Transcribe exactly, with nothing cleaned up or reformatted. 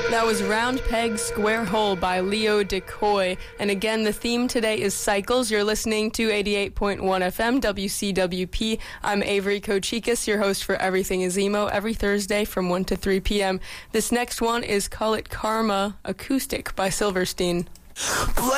That was Round Peg, Square Hole by Leo Decoy. And again, the theme today is cycles. You're listening to eighty-eight point one F M, W C W P. I'm Avery Kochikis, your host for Everything is Emo, every Thursday from one to three p.m. This next one is Call It Karma Acoustic by Silverstein.